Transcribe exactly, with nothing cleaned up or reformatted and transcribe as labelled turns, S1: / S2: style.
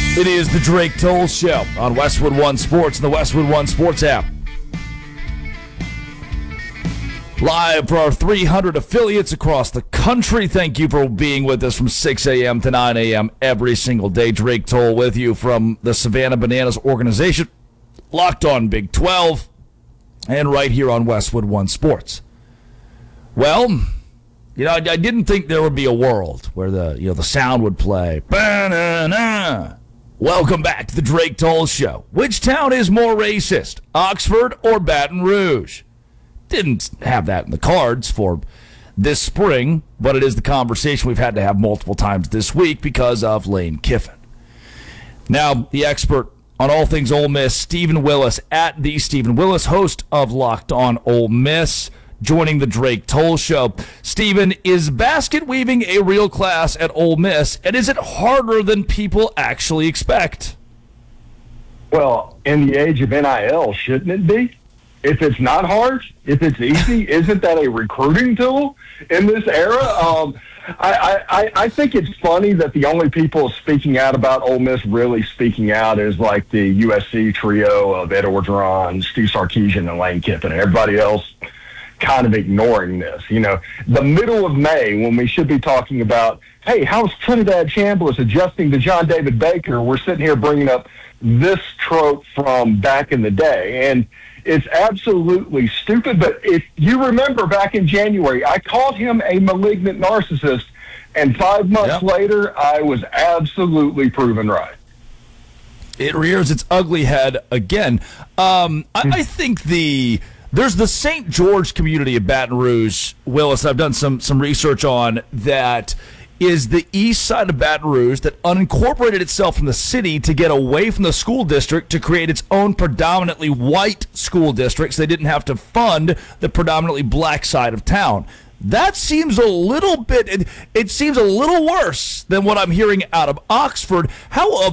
S1: It is the Drake Toll Show on Westwood One Sports and the Westwood One Sports app. Live for our three hundred affiliates across the country. Thank you for being with us from six a.m. to nine a.m. every single day. Drake Toll with you from the Savannah Bananas organization, Locked On Big twelve, and right here on Westwood One Sports. Well, you know, I, I didn't think there would be a world where the you know the sound would play. Ba-na-na. Welcome back to the Drake Toll Show. Which town is more racist, Oxford or Baton Rouge? Didn't have that in the cards for this spring, but it is the conversation we've had to have multiple times this week because of Lane Kiffin. Now, the expert on all things Ole Miss, Stephen Willis, at the Stephen Willis, host of Locked On Ole Miss, joining the Drake Toll Show. Stephen, is basket weaving a real class at Ole Miss, and is it harder than people actually expect?
S2: Well, in the age of N I L, shouldn't it be? If it's not hard, if it's easy, isn't that a recruiting tool in this era? Um, I, I, I think it's funny that the only people speaking out about Ole Miss really speaking out is like the U S C trio of Ed Orgeron, Steve Sarkisian, and Lane Kiffin. Everybody else kind of ignoring this. You know, the middle of May, when we should be talking about, hey, how's Trinidad Chambliss adjusting to John David Baker? We're sitting here bringing up this trope from back in the day. And it's absolutely stupid. But if you remember back in January, I called him a malignant narcissist. And five months yep. later, I was absolutely proven right.
S1: It rears its ugly head again. Um, I, I think the... There's the Saint George community of Baton Rouge, Willis, I've done some some research on, that is the east side of Baton Rouge that unincorporated itself from the city to get away from the school district to create its own predominantly white school district so they didn't have to fund the predominantly black side of town. That seems a little bit, it, it seems a little worse than what I'm hearing out of Oxford. How